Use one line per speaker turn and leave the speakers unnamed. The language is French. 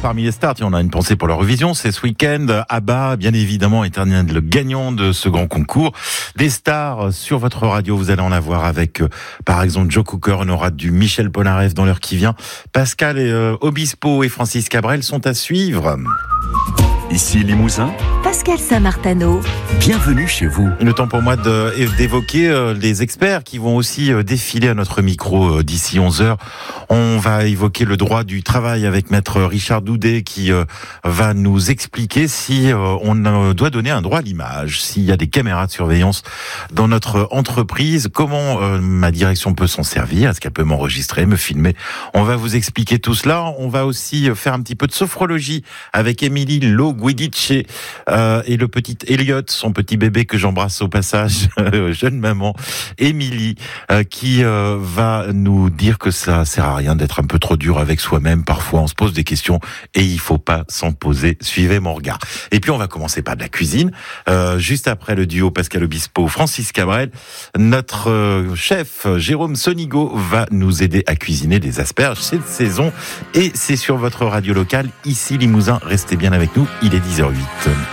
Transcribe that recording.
parmi les stars, on a une pensée pour l'Eurovision, c'est ce week-end. ABBA, bien évidemment, éternel le gagnant de ce grand concours. Des stars sur votre radio, vous allez en avoir avec, par exemple, Joe Cocker, on aura du Michel Polnareff dans l'heure qui vient. Pascal Obispo et Francis Cabrel sont à suivre.
Ici Limousin,
Pascal Saint-Martano.
Bienvenue chez vous.
Le temps pour moi d'évoquer les experts qui vont aussi défiler à notre micro d'ici 11h. On va évoquer le droit du travail avec maître Richard Doudet qui va nous expliquer si on doit donner un droit à l'image, s'il y a des caméras de surveillance dans notre entreprise, comment ma direction peut s'en servir, est-ce qu'elle peut m'enregistrer, me filmer. On va vous expliquer tout cela. On va aussi faire un petit peu de sophrologie avec Émilie Lo-Guidice et le petit Elliot, son petit bébé que j'embrasse au passage, jeune maman, Émilie, qui va nous dire que ça sert à rien d'être un peu trop dur avec soi-même. Parfois, on se pose des questions et il faut pas s'en poser. Suivez mon regard. Et puis, on va commencer par de la cuisine. Juste après le duo Pascal Obispo, Francis Cabrel, notre chef Jérôme Sonigo va nous aider à cuisiner des asperges. C'est de saison et c'est sur votre radio locale, ici Limousin. Restez bien avec nous, il est 10h08.